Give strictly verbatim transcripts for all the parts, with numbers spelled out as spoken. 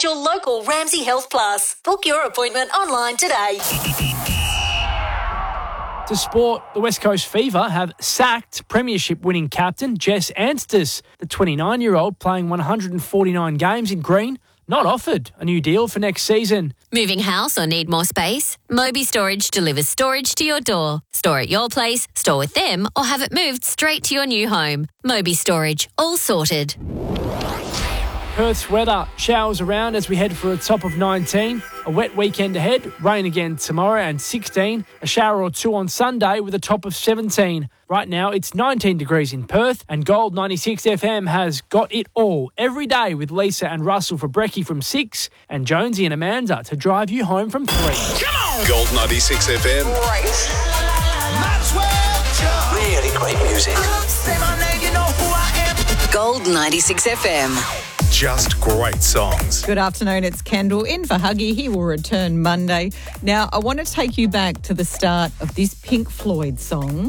your local Ramsay Health Plus. Book your appointment online today. To sport, the West Coast Fever have sacked premiership-winning captain Jess Anstis. The twenty-nine-year-old, playing one hundred forty-nine games in green, not offered a new deal for next season. Moving house or need more space? Moby Storage delivers storage to your door. Store at your place, store with them, or have it moved straight to your new home. Moby Storage, all sorted. Perth's weather, showers around as we head for a top of nineteen. A wet weekend ahead, rain again tomorrow and sixteen. A shower or two on Sunday with a top of seventeen. Right now it's nineteen degrees in Perth, and Gold ninety-six F M has got it all every day with Lisa and Russell for brekkie from six, and Jonesy and Amanda to drive you home from three. Come on! Gold ninety-six F M. Right. Might as well jump. Really great music. Say my name, you know who I am. Gold ninety-six F M. Just great songs. Good afternoon, it's Kendall in for Huggy. He will return Monday. Now, I want to take you back to the start of this Pink Floyd song.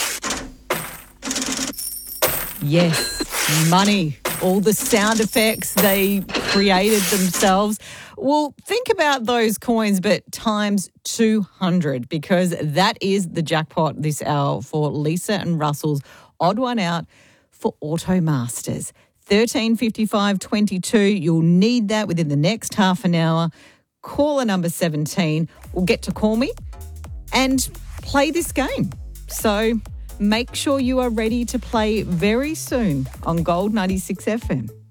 Yes, money. All the sound effects they created themselves. Well, think about those coins, but times two hundred, because that is the jackpot this hour for Lisa and Russell's Odd One Out for Automasters. thirteen fifty-five twenty-two. You'll need that within the next half an hour. Caller number seventeen will get to call me and play this game. So make sure you are ready to play very soon on Gold ninety-six F M.